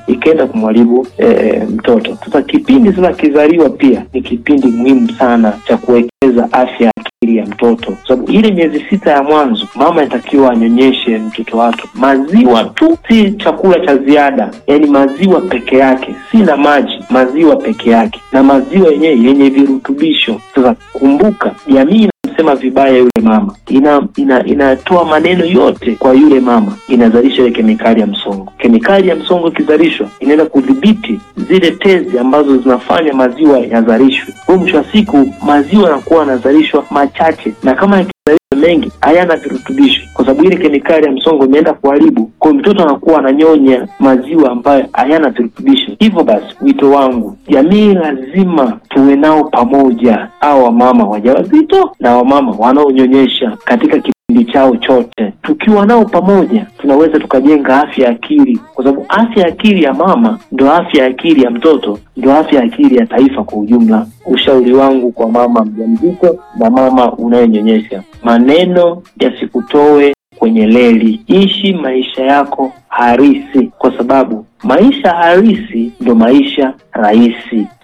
ikaenda kumharibu mtoto. Sasa kipindi sasa kizaliwa pia ni kipindi muhimu sana cha kuwekeza afya ya mtoto, sababu ile miezi 6 ya mwanzo mama inatakiwa anyonyeshe mtoto wake maziwa tu, si chakula cha ziada, yani maziwa peke yake, si na maji, maziwa peke yake, na maziwa yenyewe yenye virutubisho. Sasa kumbuka, jamii inasema vibaya yule mama, inatoa maneno yote kwa yule mama, inazalisha ile kemikali ya msongo. Kemikali ya msongo ikizalishwa inaenda kudhibiti zile tezi ambazo zinafanya maziwa yazalishwe. Kwa mwisho wa siku maziwa yanakuwa yanazalishwa machache, na kama yakizalishwa mengi hayana virutubisho, kwa sababu ile kemikali ya msongo imeenda kuharibu. Kwa mtoto anakuwa ananyonya maziwa ambayo hayana virutubisho. Hivyo basi wito wangu, jamii lazima tuwe nao pamoja, hao mama wajawazito na wamama wanaonyonyesha katika kipindi chao chote. Tukiwa nao pamoja tunaweza tukajenga afya ya akili, kwa sababu afya ya akili ya mama ndio afya ya akili ya mtoto, ndio afya ya akili ya taifa kwa ujumla. Ushauri wangu kwa mama mjamzito na mama unayenyonyesha, maneno yasikutoe kwenye leli. Ishi maisha yako halisi, kwa sababu maisha halisi ndio maisha rahisi.